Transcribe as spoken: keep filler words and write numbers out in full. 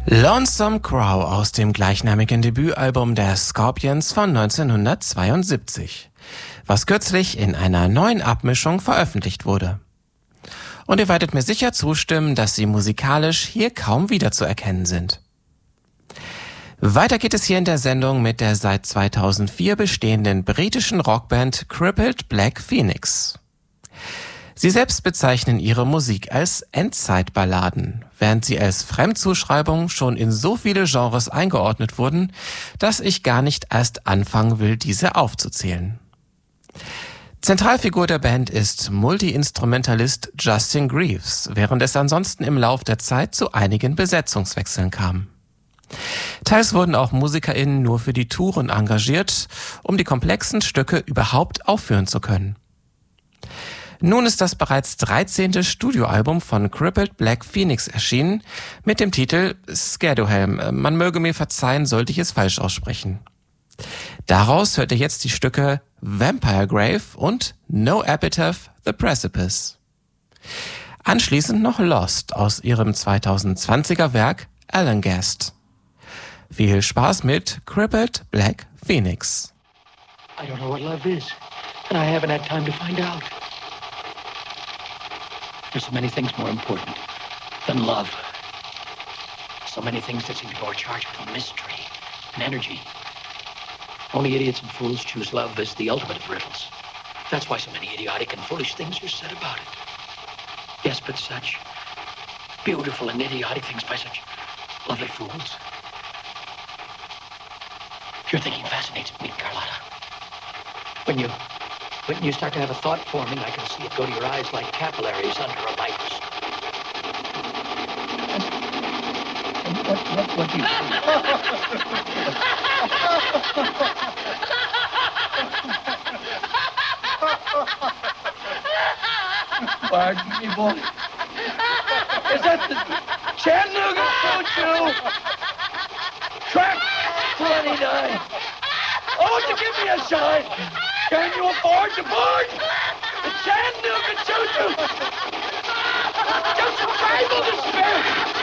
Lonesome Crow aus dem gleichnamigen Debütalbum der Scorpions von neunzehnhundertzweiundsiebzig, was kürzlich in einer neuen Abmischung veröffentlicht wurde. Und ihr werdet mir sicher zustimmen, dass sie musikalisch hier kaum wiederzuerkennen sind. Weiter geht es hier in der Sendung mit der seit zweitausendvier bestehenden britischen Rockband Crippled Black Phoenix. Sie selbst bezeichnen ihre Musik als Endzeitballaden, während sie als Fremdzuschreibung schon in so viele Genres eingeordnet wurden, dass ich gar nicht erst anfangen will, diese aufzuzählen. Zentralfigur der Band ist Multi-Instrumentalist Justin Greaves, während es ansonsten im Lauf der Zeit zu einigen Besetzungswechseln kam. Teils wurden auch MusikerInnen nur für die Touren engagiert, um die komplexen Stücke überhaupt aufführen zu können. Nun ist das bereits dreizehnte Studioalbum von Crippled Black Phoenix erschienen, mit dem Titel Scadohelm. Man möge mir verzeihen, sollte ich es falsch aussprechen. Daraus hört ihr jetzt die Stücke Vampire Grave und No Epitaph, The Precipice. Anschließend noch Lost aus ihrem zweitausendzwanziger Werk Allengast. Viel Spaß mit Crippled Black Phoenix. I don't know what love is, and I haven't had time to find out. There's so many things more important than love. So many things that seem to be more charged with mystery and energy. Only idiots and fools choose love as the ultimate of riddles. That's why so many idiotic and foolish things are said about it. Yes, but such beautiful and idiotic things by such lovely fools. Your thinking fascinates me, Carlotta. When you when you start to have a thought forming, I can see it go to your eyes like capillaries under a microscope. And, and what, what, what do you think? Pardon me, boy. Is that the Chattanooga Choo-Choo? Track twenty-nine. Oh, won't you give me a sign? Can you afford to board the Chattanooga Choo-Choo? Just tribal despair.